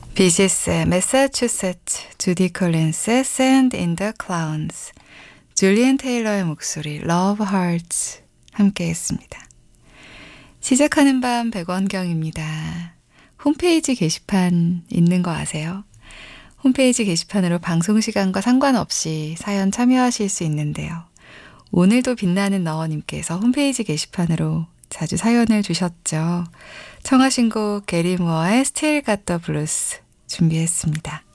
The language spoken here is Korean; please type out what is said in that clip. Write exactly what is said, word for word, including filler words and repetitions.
비지스의 매사추세츠, 주디 콜린스의 Sand in the Clouds, 줄리안 테일러의 목소리 Love Hearts 함께 했습니다. 시작하는 밤 백원경입니다. 홈페이지 게시판 있는 거 아세요? 홈페이지 게시판으로 방송 시간과 상관없이 사연 참여하실 수 있는데요. 오늘도 빛나는 너님께서 홈페이지 게시판으로 자주 사연을 주셨죠. 청하신 곡 게리 무어의 Still Got the Blues 준비했습니다.